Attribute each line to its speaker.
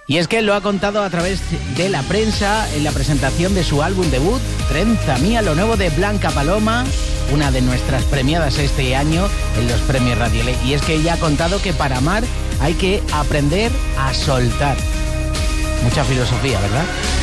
Speaker 1: Y es que lo ha contado a través de la prensa en la presentación de su álbum debut, 30 Mía, lo nuevo de Blanca Paloma, una de nuestras premiadas este año en los premios Radio L. Y es que ella ha contado que para amar hay que aprender a soltar. Mucha filosofía, ¿verdad?